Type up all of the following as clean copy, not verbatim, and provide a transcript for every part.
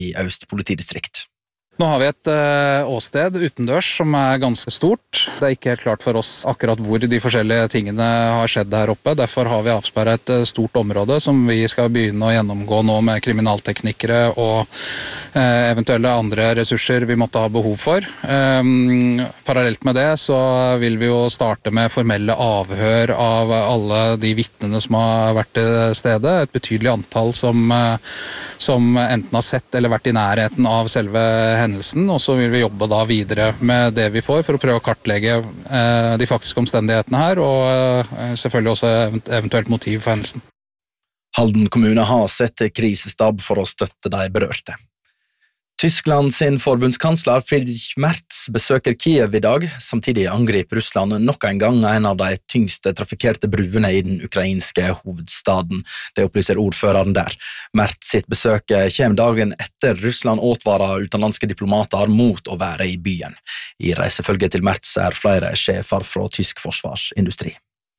i Øst politidistrikt. Nå har vi et åsted utendørs som ganske stort. Det ikke helt klart for oss akkurat hvor de forskjellige tingene har skjedd her oppe. Derfor har vi avsperret et stort område som vi skal begynne å gjennomgå nå med kriminalteknikere og eventuelle andre ressurser vi måtte ha behov for. Parallelt med det så vil vi jo starte med formelle avhør av alle de vitnene som har vært til stede. Et betydelig antall som enten har sett eller vært i nærheten av selve hendelsen, og så vil vi jobbe da videre med det vi får for å prøve å kartlegge de faktiske omstendighetene her, og selvfølgelig også eventuelt motiv for hendelsen. Halden kommune har sett krisestab for å støtte de berørte. Tyskland sin forbundskansler Friedrich Merz besøker Kiev i dag, samtidig angriper Russland nok en gang en av de tyngste trafikkerte bruene i den ukrainske hovedstaden. Det opplyser ordføreren der. Merz sitt besøk kommer dagen etter Russland advarer utenlandske diplomater mot å være i byen. I reisefølge til Merz flere sjefer fra tysk forsvarsindustri.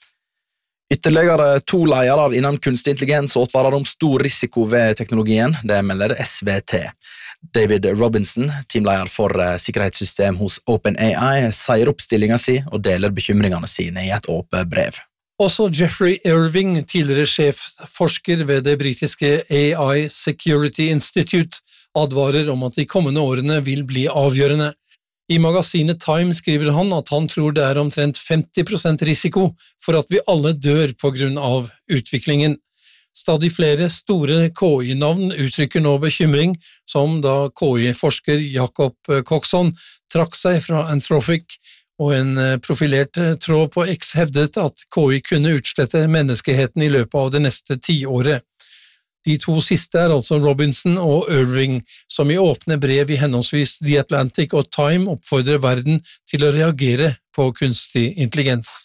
Ytterligere 2 ledere innen kunstig intelligens advarer om stor risiko ved teknologien, det melder SVT. David Robinson, teamleder for sikkerhetssystem hos OpenAI, sier opp stillingen sin og deler bekymringene sine i et åpent brev. Også Jeffrey Irving, tidligere sjefforsker ved det britiske AI Security Institute, advarer om at de kommende årene vil bli avgjørende. I magasinet Time skriver han at han tror det omtrent 50% risiko for at vi alle dør på grunn av utviklingen. Stadig flere store KI-navn uttrykker nå bekymring, som da KI-forsker Jacob Coxon trakk seg fra Anthropic, og en profilert tråd på X hevdet at KI kunne utslette menneskeheten i løpet av det neste 10-året. De 2 siste altså Robinson og Irving, som i åpne brev i henholdsvis The Atlantic og Time oppfordrer verden til å reagere på kunstig intelligens.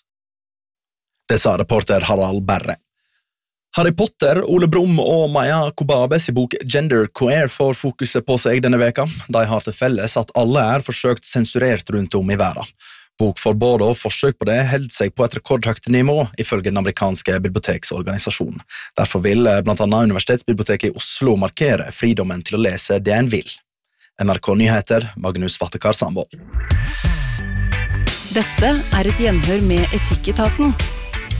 Det sa reporter Harald Berre. Harry Potter, Ole Brumm og Maja Kobabes i bok Gender Queer får fokuset på seg denne veka. De har til felles at alle forsøkt sensurert rundt om i verden. Bokforbudet og forsøk på det holder seg på et rekordhøyt nivå, ifølge den amerikanske biblioteksorganisasjonen. Derfor vil blant annet Universitetsbiblioteket i Oslo markere fridommen til å lese det en vil. NRK Nyheter, Magnus Vattekar Sandvold. Dette et gjenhør med Etikketaten.